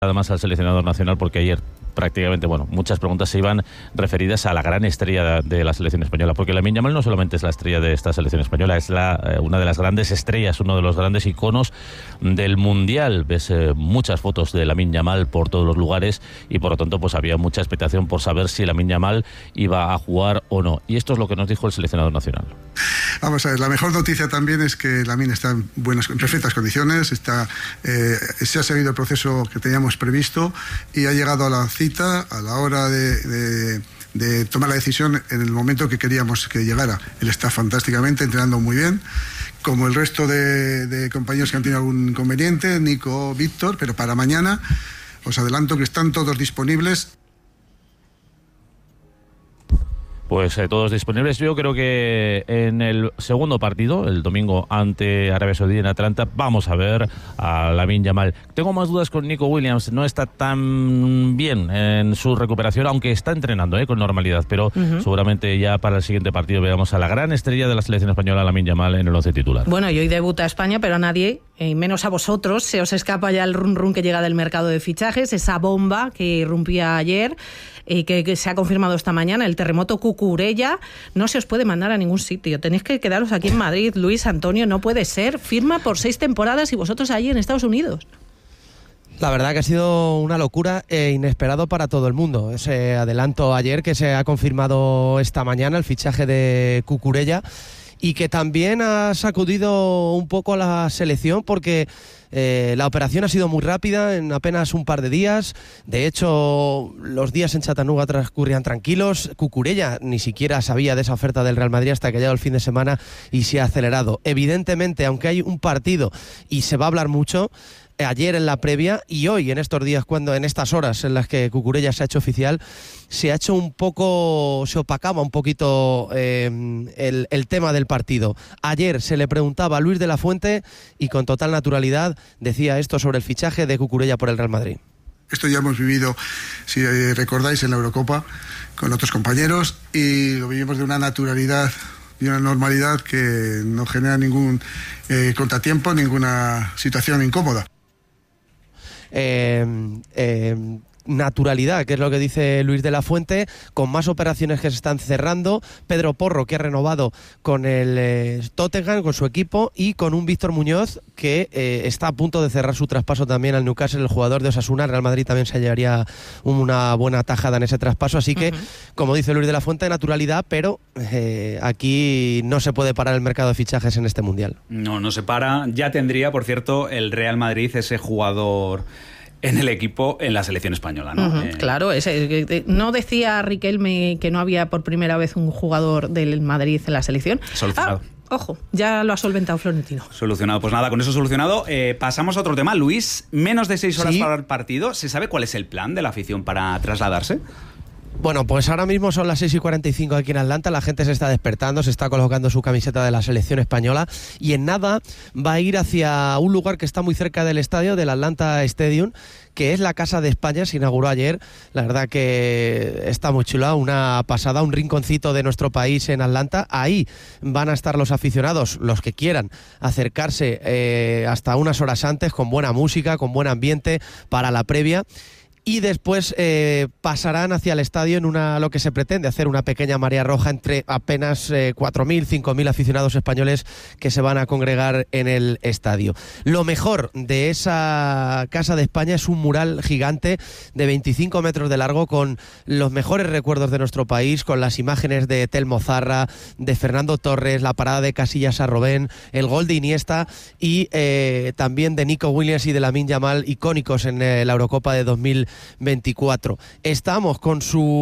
además al seleccionador nacional, porque ayer prácticamente, muchas preguntas se iban referidas a la gran estrella de la selección española, porque Lamine Yamal no solamente es la estrella de esta selección española, es una de las grandes estrellas, uno de los grandes iconos del Mundial. Ves muchas fotos de Lamine Yamal por todos los lugares y por lo tanto pues había mucha expectación por saber si Lamine Yamal iba a jugar o no. Y esto es lo que nos dijo el seleccionador nacional. Vamos a ver, la mejor noticia también es que Lamine está en perfectas condiciones, se ha seguido el proceso que teníamos previsto y ha llegado a la cita a la hora de tomar la decisión en el momento que queríamos que llegara. Él está fantásticamente, entrenando muy bien, como el resto de compañeros que han tenido algún inconveniente, Nico, Víctor, pero para mañana os adelanto que están todos disponibles. Pues todos disponibles. Yo creo que en el segundo partido, el domingo ante Arabia Saudí en Atlanta, vamos a ver a Lamine Yamal. Tengo más dudas con Nico Williams, no está tan bien en su recuperación, aunque está entrenando con normalidad, pero seguramente ya para el siguiente partido veamos a la gran estrella de la selección española, Lamine Yamal, en el 11 titular. Bueno, y hoy debuta España, pero a nadie, menos a vosotros, se os escapa ya el run que llega del mercado de fichajes, esa bomba que irrumpía ayer, que se ha confirmado esta mañana, el terremoto Cucurella. No se os puede mandar a ningún sitio, tenéis que quedaros aquí en Madrid. Luis, Antonio, no puede ser, firma por 6 temporadas y vosotros allí en Estados Unidos. La verdad que ha sido una locura e inesperado para todo el mundo. Ese adelanto ayer que se ha confirmado esta mañana, el fichaje de Cucurella, y que también ha sacudido un poco a la selección porque la operación ha sido muy rápida, en apenas un par de días. De hecho, los días en Chattanooga transcurrían tranquilos. Cucurella ni siquiera sabía de esa oferta del Real Madrid hasta que ha llegado el fin de semana y se ha acelerado. Evidentemente, aunque hay un partido y se va a hablar mucho, ayer en la previa y hoy en estos días, en estas horas en las que Cucurella se ha hecho oficial, se ha hecho se opacaba un poquito el tema del partido. Ayer se le preguntaba a Luis de la Fuente y con total naturalidad decía esto sobre el fichaje de Cucurella por el Real Madrid. Esto ya hemos vivido, si recordáis, en la Eurocopa con otros compañeros y lo vivimos de una naturalidad y una normalidad que no genera ningún contratiempo, ninguna situación incómoda. Naturalidad, que es lo que dice Luis de la Fuente, con más operaciones que se están cerrando. Pedro Porro, que ha renovado con el Tottenham, con su equipo, y con un Víctor Muñoz que está a punto de cerrar su traspaso también al Newcastle, el jugador de Osasuna. Real Madrid también se llevaría una buena tajada en ese traspaso, así que, como dice Luis de la Fuente, naturalidad, pero aquí no se puede parar el mercado de fichajes en este Mundial. No se para. Ya tendría, por cierto, el Real Madrid ese jugador en el equipo, en la selección española, ¿no? Claro, ¿no decía Riquelme que no había por primera vez un jugador del Madrid en la selección? Solucionado. Ojo, ya lo ha solventado Florentino. Solucionado. Pues nada, con eso solucionado. Pasamos a otro tema. Luis, menos de 6 horas para el partido. ¿Se sabe cuál es el plan de la afición para trasladarse? Bueno, pues ahora mismo son las 6:45 aquí en Atlanta, la gente se está despertando, se está colocando su camiseta de la selección española y en nada va a ir hacia un lugar que está muy cerca del estadio, del Atlanta Stadium, que es la Casa de España. Se inauguró ayer, la verdad que está muy chula, una pasada, un rinconcito de nuestro país en Atlanta. Ahí van a estar los aficionados, los que quieran acercarse hasta unas horas antes, con buena música, con buen ambiente para la previa. Y después pasarán hacia el estadio en lo que se pretende hacer una pequeña marea roja entre apenas 4.000, 5.000 aficionados españoles que se van a congregar en el estadio. Lo mejor de esa Casa de España es un mural gigante de 25 metros de largo con los mejores recuerdos de nuestro país, con las imágenes de Telmo Zarra, de Fernando Torres, la parada de Casillas a Robben, el gol de Iniesta y también de Nico Williams y de Lamine Yamal, icónicos en la Eurocopa de 2024. Estamos con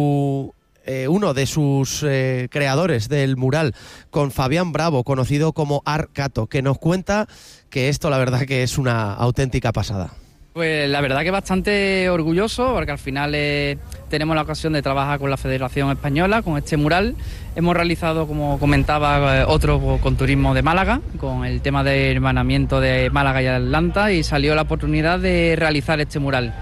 uno de sus creadores del mural, con Fabián Bravo, conocido como Arcato, que nos cuenta que esto la verdad que es una auténtica pasada. Pues la verdad que bastante orgulloso, porque al final tenemos la ocasión de trabajar con la Federación Española, con este mural. Hemos realizado, como comentaba, otro con Turismo de Málaga, con el tema del hermanamiento de Málaga y Atlanta, y salió la oportunidad de realizar este mural.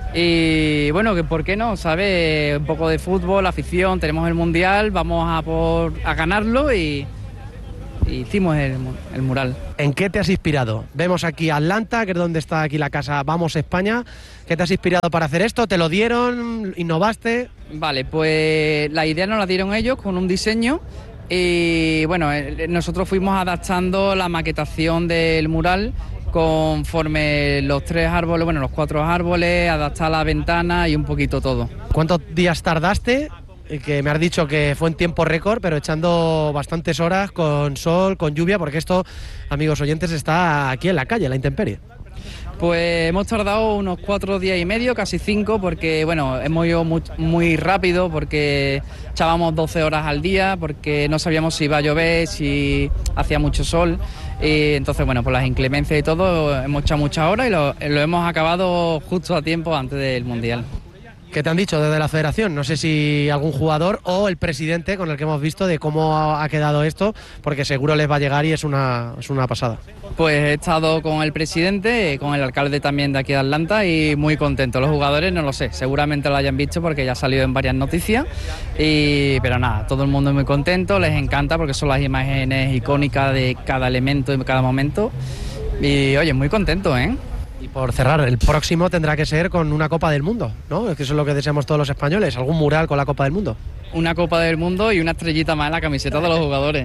Y bueno, que por qué no, ¿sabes? Un poco de fútbol, afición, tenemos el Mundial, vamos a ganarlo y hicimos el mural. ¿En qué te has inspirado? Vemos aquí Atlanta, que es donde está aquí la casa Vamos España. ¿Qué te has inspirado para hacer esto? ¿Te lo dieron? ¿Innovaste? Vale, pues la idea nos la dieron ellos con un diseño y bueno, nosotros fuimos adaptando la maquetación del mural conforme los 4 árboles, adaptar la ventana y un poquito todo. ¿Cuántos días tardaste? Que me has dicho que fue en tiempo récord, pero echando bastantes horas con sol, con lluvia, porque esto, amigos oyentes, está aquí en la calle, en la intemperie. Pues hemos tardado unos 4 días y medio, casi 5, porque bueno, hemos ido muy rápido, porque echábamos 12 horas al día, porque no sabíamos si iba a llover, si hacía mucho sol, y entonces bueno, por las inclemencias y todo, hemos echado muchas horas y lo hemos acabado justo a tiempo antes del Mundial. ¿Qué te han dicho desde la federación? No sé si algún jugador o el presidente con el que hemos visto de cómo ha quedado esto, porque seguro les va a llegar y es una pasada. Pues he estado con el presidente, con el alcalde también de aquí de Atlanta y muy contento. Los jugadores no lo sé, seguramente lo hayan visto porque ya ha salido en varias noticias, pero nada, todo el mundo es muy contento, les encanta porque son las imágenes icónicas de cada elemento y de cada momento y oye, muy contento, ¿eh? Y por cerrar, el próximo tendrá que ser con una Copa del Mundo, ¿no? Es que eso es lo que deseamos todos los españoles, algún mural con la Copa del Mundo. Una Copa del Mundo y una estrellita más en la camiseta de los jugadores.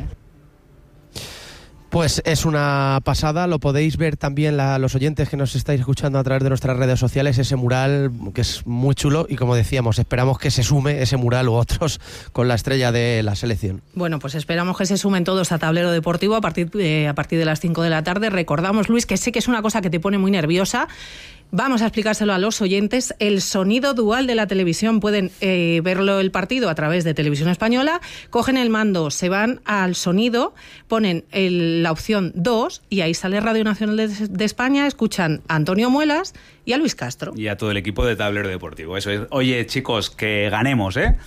Pues es una pasada, lo podéis ver también los oyentes que nos estáis escuchando a través de nuestras redes sociales, ese mural que es muy chulo y como decíamos, esperamos que se sume ese mural u otros con la estrella de la selección. Bueno, pues esperamos que se sumen todos a Tablero Deportivo a partir de las 5 de la tarde. Recordamos, Luis, que sé que es una cosa que te pone muy nerviosa. Vamos a explicárselo a los oyentes. El sonido dual de la televisión, pueden verlo el partido a través de Televisión Española, cogen el mando, se van al sonido, ponen la opción 2 y ahí sale Radio Nacional de España, escuchan a Antonio Muelas y a Luis Castro. Y a todo el equipo de Tablero Deportivo. Eso es. Oye, chicos, que ganemos, ¿eh?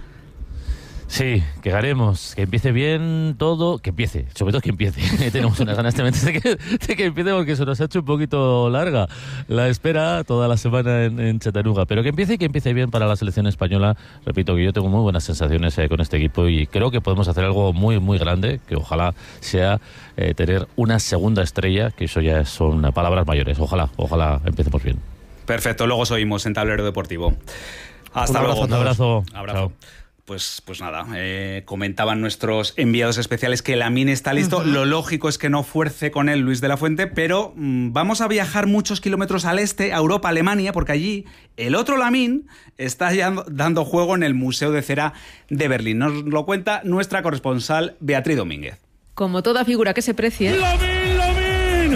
Sí, que ganemos, que empiece bien todo, que empiece, sobre todo que empiece. Tenemos unas ganas tremendas de que empiece porque se nos ha hecho un poquito larga la espera toda la semana en Chattanooga, pero que empiece bien para la selección española. Repito que yo tengo muy buenas sensaciones con este equipo y creo que podemos hacer algo muy, muy grande, que ojalá sea tener una segunda estrella, que eso ya son palabras mayores. Ojalá empecemos bien. Perfecto, luego os oímos en Tablero Deportivo. Hasta luego. Un abrazo. Chao. Pues nada, comentaban nuestros enviados especiales que Lamín está listo. Uh-huh. Lo lógico es que no fuerce con él Luis de la Fuente, pero vamos a viajar muchos kilómetros al este, a Europa, Alemania, porque allí el otro Lamín está ya dando juego en el Museo de Cera de Berlín. Nos lo cuenta nuestra corresponsal Beatriz Domínguez. Como toda figura que se precie... ¡Lamín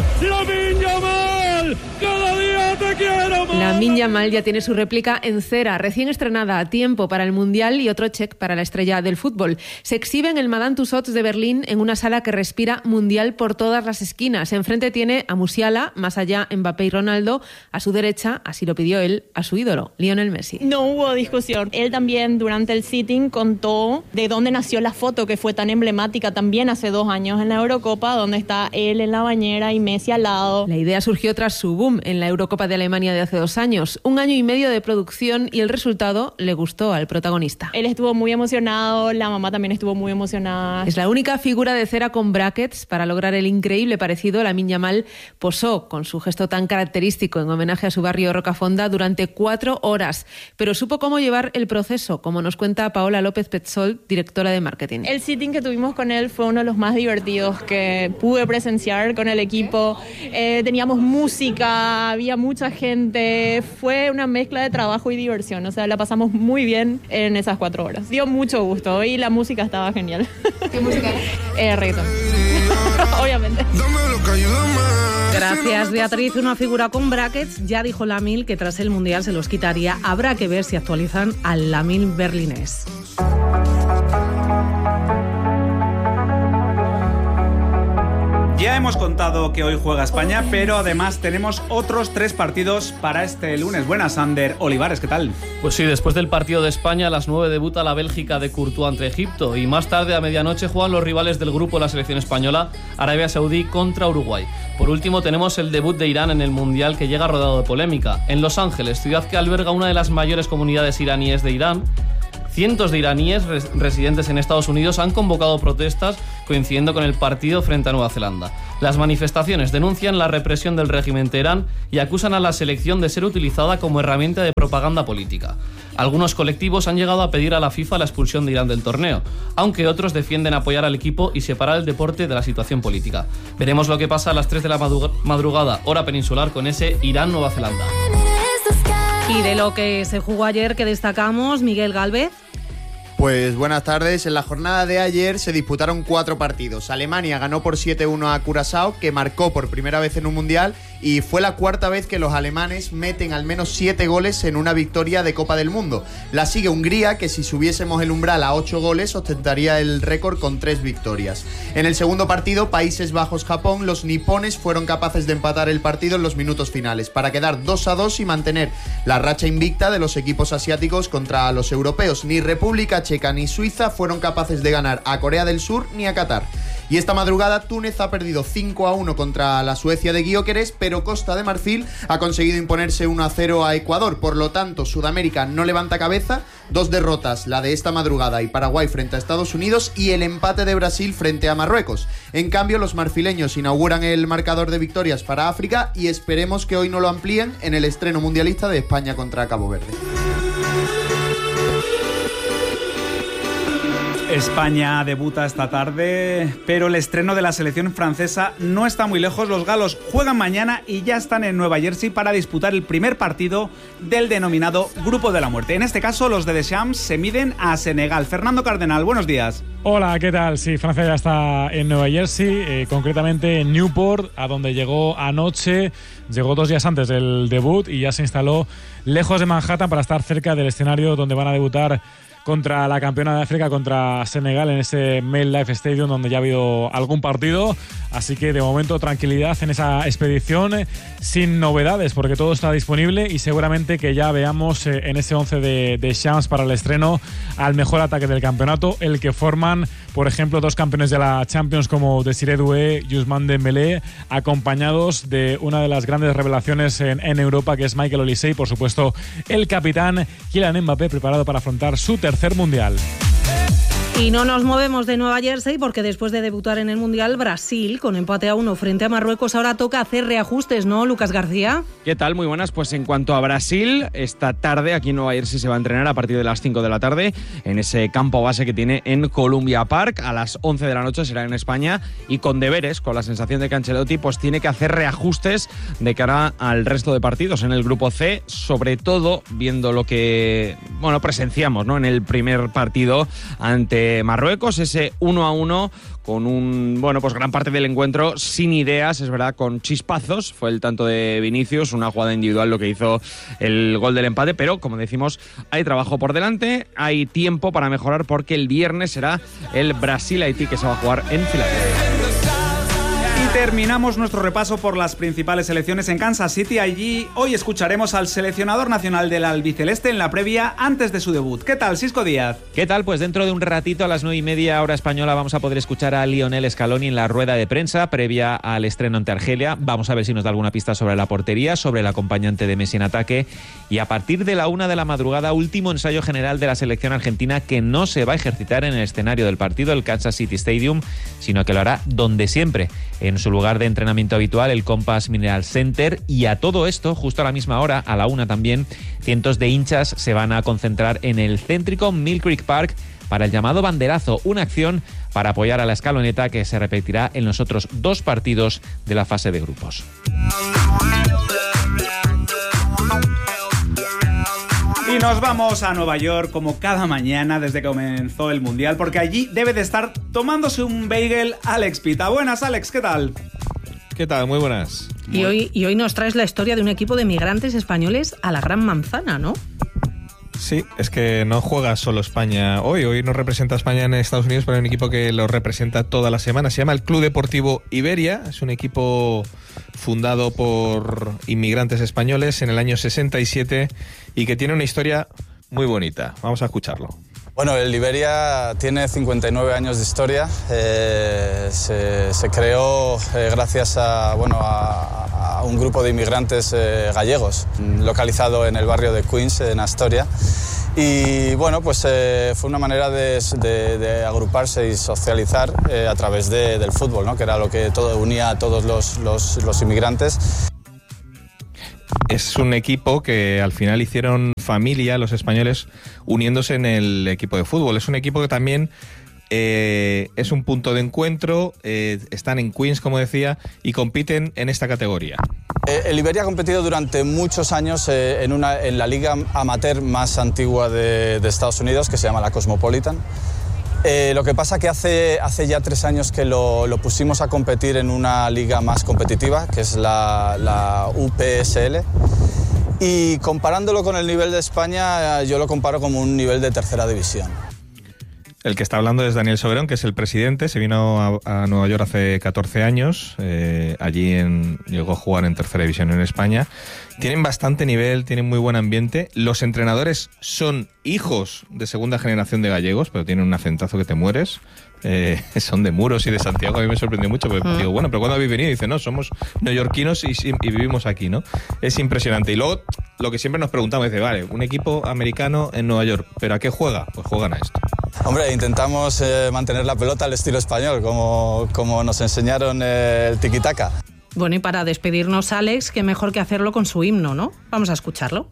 Yamal! ¡Cada día te quiero más! Lamín Yamal ya tiene su réplica en cera, recién estrenada, a tiempo para el Mundial y otro check para la estrella del fútbol. Se exhibe en el Madame Tussauds de Berlín en una sala que respira mundial por todas las esquinas. Enfrente tiene a Musiala, más allá Mbappé y Ronaldo, a su derecha, así lo pidió él, a su ídolo, Lionel Messi. No hubo discusión. Él también durante el sitting contó de dónde nació la foto que fue tan emblemática también hace 2 años en la Eurocopa, donde está él en la bañera y Messi al lado. La idea surgió tras su boom en la Eurocopa de Alemania de hace 2 años. 1 año y medio de producción y el resultado le gustó al protagonista. Él estuvo muy emocionado, la mamá también estuvo muy emocionada. Es la única figura de cera con brackets. Para lograr el increíble parecido, Lamín Yamal posó con su gesto tan característico en homenaje a su barrio Rocafonda durante 4 horas. Pero supo cómo llevar el proceso, como nos cuenta Paola López Petzol, directora de marketing. El sitting que tuvimos con él fue uno de los más divertidos que pude presenciar con el equipo. Teníamos música, había mucha gente, fue una mezcla de trabajo y diversión, o sea, la pasamos muy bien en esas 4 horas. Dio mucho gusto y la música estaba genial. ¿Qué música? Reggaeton. Obviamente. Gracias, Beatriz. Una figura con brackets. Ya dijo Lamín que tras el Mundial se los quitaría. Habrá que ver si actualizan al Lamín berlinés. Ya hemos contado que hoy juega España, pero además tenemos otros 3 partidos para este lunes. Buenas, Ander Olivares, ¿qué tal? Pues sí, después del partido de España, a las 9 debuta la Bélgica de Courtois ante Egipto y más tarde, a medianoche, juegan los rivales del grupo de la selección española, Arabia Saudí contra Uruguay. Por último, tenemos el debut de Irán en el Mundial, que llega rodado de polémica. En Los Ángeles, ciudad que alberga una de las mayores comunidades iraníes de Irán, Cientos de iraníes residentes en Estados Unidos han convocado protestas coincidiendo con el partido frente a Nueva Zelanda. Las manifestaciones denuncian la represión del régimen Teherán y acusan a la selección de ser utilizada como herramienta de propaganda política. Algunos colectivos han llegado a pedir a la FIFA la expulsión de Irán del torneo, aunque otros defienden apoyar al equipo y separar el deporte de la situación política. Veremos lo que pasa a las 3 de la madrugada, hora peninsular, con ese Irán-Nueva Zelanda. Y de lo que se jugó ayer, ¿qué destacamos? Miguel Gálvez. Pues buenas tardes. En la jornada de ayer se disputaron 4 partidos. Alemania ganó por 7-1 a Curazao, que marcó por primera vez en un mundial, y fue la 4ª vez que los alemanes meten al menos 7 goles en una victoria de Copa del Mundo. La sigue Hungría, que si subiésemos el umbral a 8 goles ostentaría el récord con 3 victorias. En el segundo partido, Países Bajos-Japón, los nipones fueron capaces de empatar el partido en los minutos finales para quedar 2-2 y mantener la racha invicta de los equipos asiáticos contra los europeos. Ni República Checa ni Suiza fueron capaces de ganar a Corea del Sur ni a Qatar. Y esta madrugada Túnez ha perdido 5-1 contra la Suecia de Gyökeres, pero Costa de Marfil ha conseguido imponerse 1-0 a Ecuador. Por lo tanto, Sudamérica no levanta cabeza. 2 derrotas, la de esta madrugada, y Paraguay frente a Estados Unidos, y el empate de Brasil frente a Marruecos. En cambio, los marfileños inauguran el marcador de victorias para África, y esperemos que hoy no lo amplíen en el estreno mundialista de España contra Cabo Verde. España debuta esta tarde, pero el estreno de la selección francesa no está muy lejos. Los galos juegan mañana y ya están en Nueva Jersey para disputar el primer partido del denominado Grupo de la Muerte. En este caso, los de Deschamps se miden a Senegal. Fernando Cardenal, buenos días. Hola, ¿qué tal? Sí, Francia ya está en Nueva Jersey, concretamente en Newport, a donde llegó anoche. Llegó 2 días antes del debut y ya se instaló lejos de Manhattan para estar cerca del escenario donde van a debutar contra la campeona de África, contra Senegal, en ese MetLife Stadium, donde ya ha habido algún partido. Así que de momento tranquilidad en esa expedición, sin novedades, porque todo está disponible, y seguramente que ya veamos en ese 11 de Champs para el estreno al mejor ataque del campeonato, el que forman, por ejemplo, 2 campeones de la Champions como Desiré Doué y Ousmane Dembélé, acompañados de una de las grandes revelaciones en Europa, que es Michael Olise, y por supuesto el capitán Kylian Mbappé, preparado para afrontar su tercer mundial. Y no nos movemos de Nueva Jersey porque después de debutar en el Mundial, Brasil, con empate a 1 frente a Marruecos, ahora toca hacer reajustes, ¿no, Lucas García? ¿Qué tal? Muy buenas. Pues en cuanto a Brasil, esta tarde aquí en Nueva Jersey se va a entrenar a partir de las 5 de la tarde en ese campo base que tiene en Columbia Park. A las 11 de la noche será en España, y con deberes, con la sensación de que Ancelotti pues tiene que hacer reajustes de cara al resto de partidos en el grupo C, sobre todo viendo lo que presenciamos, ¿no?, en el primer partido ante Marruecos, ese 1-1 con un, gran parte del encuentro sin ideas, es verdad, con chispazos. Fue el tanto de Vinicius, una jugada individual lo que hizo el gol del empate, pero como decimos, hay trabajo por delante, hay tiempo para mejorar, porque el viernes será el Brasil-Haití, que se va a jugar en Filadelfia. Terminamos nuestro repaso por las principales selecciones en Kansas City. Allí hoy escucharemos al seleccionador nacional del albiceleste en la previa antes de su debut. ¿Qué tal, Sisco Díaz? ¿Qué tal? Pues dentro de un ratito, a las 9:30 hora española, vamos a poder escuchar a Lionel Scaloni en la rueda de prensa previa al estreno ante Argelia. Vamos a ver si nos da alguna pista sobre la portería, sobre el acompañante de Messi en ataque. Y a partir de la 1 de la madrugada, último ensayo general de la selección argentina, que no se va a ejercitar en el escenario del partido, el Kansas City Stadium, sino que lo hará donde siempre, en su lugar de entrenamiento habitual, el Compass Mineral Center. Y a todo esto, justo a la misma hora, a la 1 también, cientos de hinchas se van a concentrar en el céntrico Mill Creek Park para el llamado banderazo, una acción para apoyar a la escaloneta que se repetirá en los otros 2 partidos de la fase de grupos. Y nos vamos a Nueva York como cada mañana desde que comenzó el Mundial, porque allí debe de estar tomándose un bagel Alex Pita. Buenas, Alex, ¿qué tal? ¿Qué tal? Muy buenas. Y hoy nos traes la historia de un equipo de migrantes españoles a la Gran Manzana, ¿no? Sí, es que no juega solo España hoy nos representa España en Estados Unidos, pero hay un equipo que lo representa toda la semana. Se llama el Club Deportivo Iberia, es un equipo fundado por inmigrantes españoles en el año 67 y que tiene una historia muy bonita. Vamos a escucharlo. Bueno, el Iberia tiene 59 años de historia. Se creó gracias a un grupo de inmigrantes gallegos localizado en el barrio de Queens, en Astoria. Y bueno, pues fue una manera de agruparse y socializar a través del fútbol, ¿no? Que era lo que unía a todos los inmigrantes. Es un equipo que al final hicieron familia los españoles uniéndose en el equipo de fútbol. Es un equipo que también es un punto de encuentro, están en Queens, como decía, y compiten en esta categoría. El Iberia ha competido durante muchos años en la liga amateur más antigua de Estados Unidos, que se llama la Cosmopolitan. Lo que pasa que hace ya 3 años que lo pusimos a competir en una liga más competitiva, que es la UPSL. Y comparándolo con el nivel de España, yo lo comparo como un nivel de tercera división. El que está hablando es Daniel Soberón, que es el presidente. Se vino a Nueva York hace 14 años. Allí llegó a jugar en tercera división en España. Tienen bastante nivel, tienen muy buen ambiente. Los entrenadores son hijos de segunda generación de gallegos, pero tienen un acentazo que te mueres. Son de Muros y de Santiago. A mí me sorprendió mucho, porque digo, bueno, ¿pero cuándo habéis venido? Y dice, no, somos neoyorquinos y vivimos aquí, ¿no? Es impresionante. Y luego, lo que siempre nos preguntamos, dice, vale, un equipo americano en Nueva York, ¿pero a qué juega? Pues juegan a esto. Hombre, intentamos mantener la pelota al estilo español, como nos enseñaron el tiki-taka. Bueno, y para despedirnos, Alex, qué mejor que hacerlo con su himno, ¿no? Vamos a escucharlo.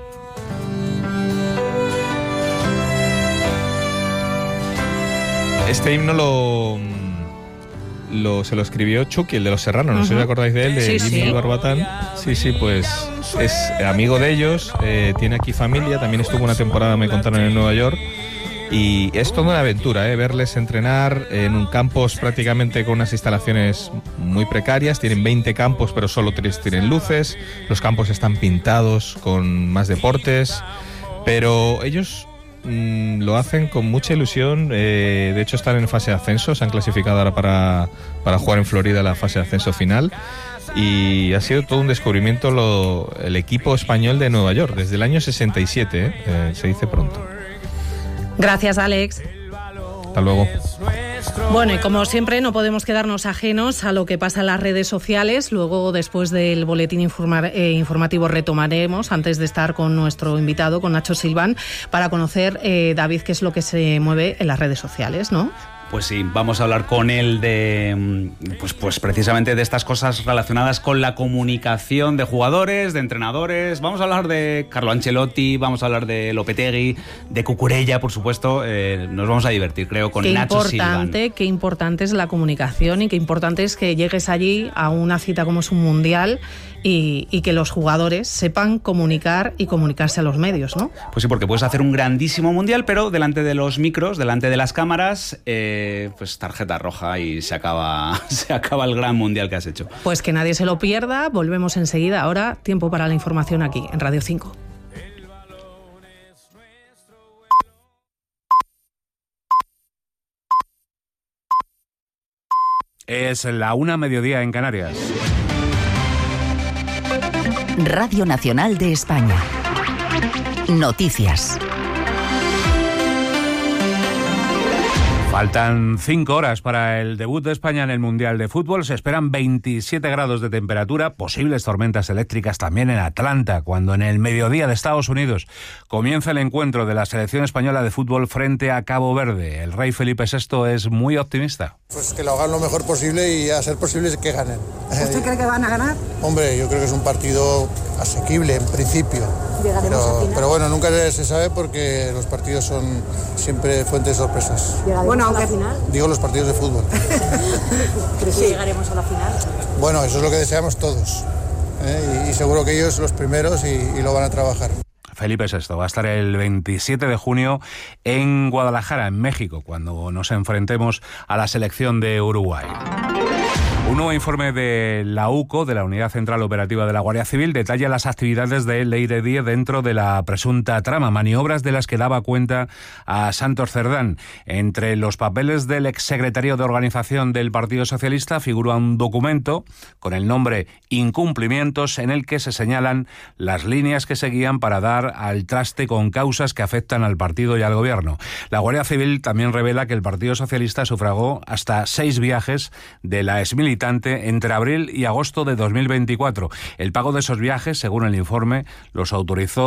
Este himno se lo escribió Chucky, el de Los Serranos, no sé si os acordáis de él, de Jimmy Barbatán. Sí, pues es amigo de ellos, tiene aquí familia, también estuvo una temporada, me contaron, en Nueva York. Y es toda una aventura, verles entrenar en campos prácticamente con unas instalaciones muy precarias. Tienen 20 campos, pero solo 3 tienen luces. Los campos están pintados con más deportes, pero ellos lo hacen con mucha ilusión. De hecho, están en fase de ascenso, se han clasificado ahora para jugar en Florida la fase de ascenso final. Y ha sido todo un descubrimiento el equipo español de Nueva York, desde el año 67, se dice pronto. Gracias, Alex. Hasta luego. Bueno, y como siempre, no podemos quedarnos ajenos a lo que pasa en las redes sociales. Luego, después del boletín informativo, retomaremos, antes de estar con nuestro invitado, con Nacho Silván, para conocer, David, qué es lo que se mueve en las redes sociales, ¿no? Pues sí, vamos a hablar con él de pues precisamente de estas cosas relacionadas con la comunicación de jugadores, de entrenadores. Vamos a hablar de Carlo Ancelotti, vamos a hablar de Lopetegui, de Cucurella, por supuesto. Nos vamos a divertir, creo, con Nacho Silván. Qué importante es la comunicación y qué importante es que llegues allí a una cita como es un mundial y que los jugadores sepan comunicar y comunicarse a los medios, ¿no? Pues sí, porque puedes hacer un grandísimo mundial, pero delante de los micros, delante de las cámaras, pues tarjeta roja y se acaba el gran mundial que has hecho. Pues que nadie se lo pierda. Volvemos enseguida. Ahora, tiempo para la información aquí, en Radio 5. Es la 1:00 en Canarias. Radio Nacional de España. Noticias. Faltan 5 horas para el debut de España en el Mundial de Fútbol. Se esperan 27 grados de temperatura, posibles tormentas eléctricas también en Atlanta, cuando en el mediodía de Estados Unidos comienza el encuentro de la selección española de fútbol frente a Cabo Verde. El rey Felipe VI es muy optimista. Pues que lo hagan lo mejor posible y a ser posible que ganen. ¿Usted cree que van a ganar? Hombre, yo creo que es un partido asequible en principio. Pero bueno, nunca se sabe porque los partidos son siempre fuente de sorpresas. Bueno, aunque al final. Digo los partidos de fútbol. ¿Crees que llegaremos a la final? Bueno, eso es lo que deseamos todos. Y seguro que ellos los primeros y lo van a trabajar. Felipe VI va a estar el 27 de junio en Guadalajara, en México, cuando nos enfrentemos a la selección de Uruguay. Un nuevo informe de la UCO, de la Unidad Central Operativa de la Guardia Civil, detalla las actividades de Leire Díez dentro de la presunta trama, maniobras de las que daba cuenta a Santos Cerdán. Entre los papeles del exsecretario de Organización del Partido Socialista figura un documento con el nombre Incumplimientos, en el que se señalan las líneas que seguían para dar al traste con causas que afectan al partido y al gobierno. La Guardia Civil también revela que el Partido Socialista sufragó hasta 6 viajes de la exmilitante entre abril y agosto de 2024. El pago de esos viajes, según el informe, los autorizó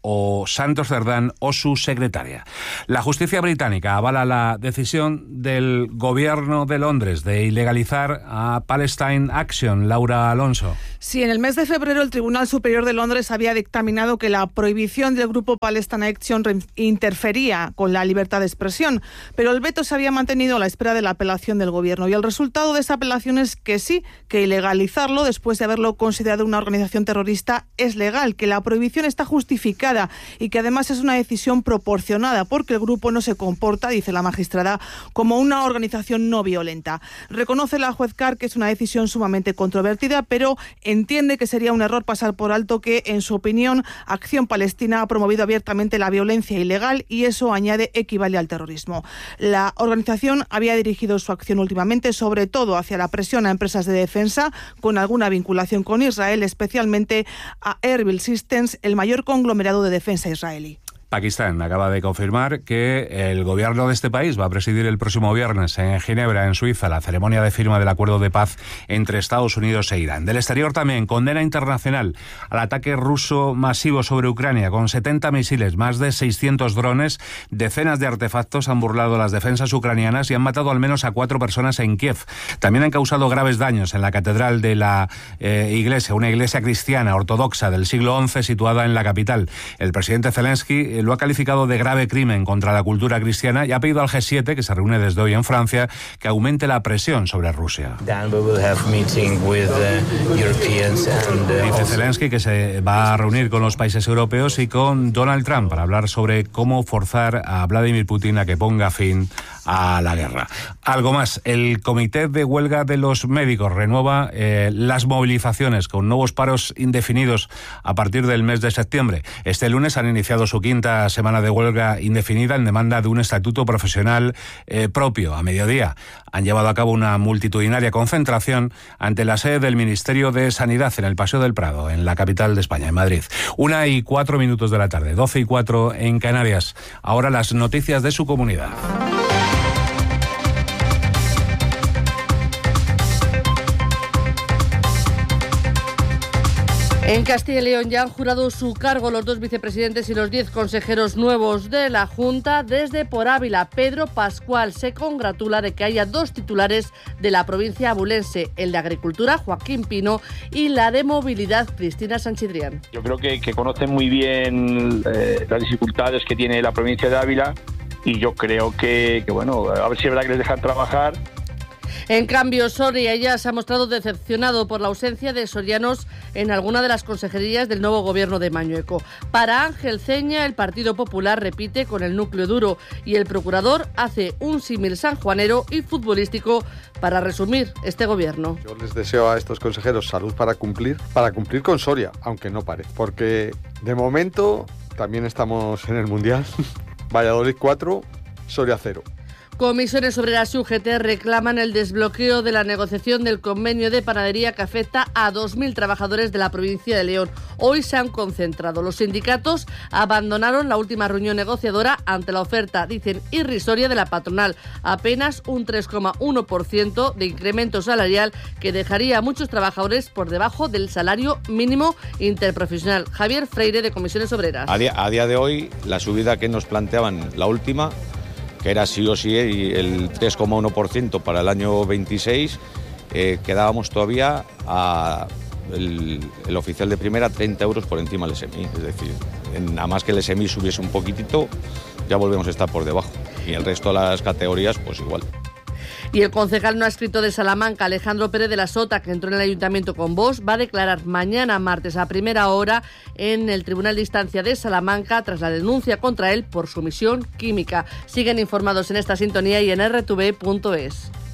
o Santos Cerdán o su secretaria. La justicia británica avala la decisión del gobierno de Londres de ilegalizar a Palestine Action. Laura Alonso. Sí, en el mes de febrero el Tribunal Superior de Londres había dictaminado que la prohibición del grupo Palestine Action interfería con la libertad de expresión, pero el veto se había mantenido a la espera de la apelación del gobierno. Y el resultado de esa apelación es que sí, que ilegalizarlo después de haberlo considerado una organización terrorista es legal, que la prohibición está justificada y que además es una decisión proporcionada porque el grupo no se comporta, dice la magistrada, como una organización no violenta. Reconoce la juez Carr que es una decisión sumamente controvertida, pero entiende que sería un error pasar por alto que, en su opinión, Acción Palestina ha promovido abiertamente la violencia ilegal y eso, añade, equivale al terrorismo. La organización había dirigido su acción últimamente sobre todo hacia la presión a empresas de defensa con alguna vinculación con Israel, especialmente a Erbil Systems, el mayor conglomerado de defensa israelí. Pakistán acaba de confirmar que el gobierno de este país va a presidir el próximo viernes en Ginebra, en Suiza, la ceremonia de firma del acuerdo de paz entre Estados Unidos e Irán. Del exterior también, condena internacional al ataque ruso masivo sobre Ucrania con 70 misiles, más de 600 drones, decenas de artefactos han burlado las defensas ucranianas y han matado al menos a 4 personas en Kiev. También han causado graves daños en la catedral de la iglesia, una iglesia cristiana ortodoxa del siglo XI situada en la capital. El presidente Zelensky lo ha calificado de grave crimen contra la cultura cristiana y ha pedido al G7, que se reúne desde hoy en Francia, que aumente la presión sobre Rusia. Dice Zelensky que se va a reunir con los países europeos y con Donald Trump para hablar sobre cómo forzar a Vladimir Putin a que ponga fin a la guerra. Algo más, el Comité de Huelga de los Médicos renueva las movilizaciones con nuevos paros indefinidos a partir del mes de septiembre. Este lunes han iniciado su quinta semana de huelga indefinida en demanda de un estatuto profesional propio. A mediodía han llevado a cabo una multitudinaria concentración ante la sede del Ministerio de Sanidad en el Paseo del Prado, en la capital de España, en Madrid. 1:04 de la tarde, 12:04 en Canarias. Ahora las noticias de su comunidad. En Castilla y León ya han jurado su cargo los 2 vicepresidentes y los 10 consejeros nuevos de la Junta. Desde Por Ávila, Pedro Pascual se congratula de que haya 2 titulares de la provincia abulense, el de Agricultura, Joaquín Pino, y la de Movilidad, Cristina Sanchidrián. Yo creo que conocen muy bien las dificultades que tiene la provincia de Ávila y yo creo que bueno, a ver si es verdad que les dejan trabajar. En cambio, Soria ya se ha mostrado decepcionado por la ausencia de sorianos en alguna de las consejerías del nuevo gobierno de Mañueco. Para Ángel Ceña, el Partido Popular repite con el núcleo duro y el procurador hace un símil sanjuanero y futbolístico para resumir este gobierno. Yo les deseo a estos consejeros salud para cumplir con Soria, aunque no pare, porque de momento también estamos en el Mundial. Valladolid 4, Soria 0. Comisiones Obreras y UGT reclaman el desbloqueo de la negociación del convenio de panadería que afecta a 2.000 trabajadores de la provincia de León. Hoy se han concentrado. Los sindicatos abandonaron la última reunión negociadora ante la oferta, dicen, irrisoria de la patronal. Apenas un 3,1% de incremento salarial que dejaría a muchos trabajadores por debajo del salario mínimo interprofesional. Javier Freire, de Comisiones Obreras. A día de hoy, la subida que nos planteaban, la última, que era sí o sí el 3,1% para el año 26, quedábamos todavía el oficial de primera 30 euros por encima del SMI. Es decir, nada más que el SMI subiese un poquitito, ya volvemos a estar por debajo. Y el resto de las categorías, pues igual. Y el concejal no adscrito de Salamanca, Alejandro Pérez de la Sota, que entró en el ayuntamiento con Vox, va a declarar mañana martes a primera hora en el Tribunal de Instancia de Salamanca tras la denuncia contra él por sumisión química. Siguen informados en esta sintonía y en rtv.es.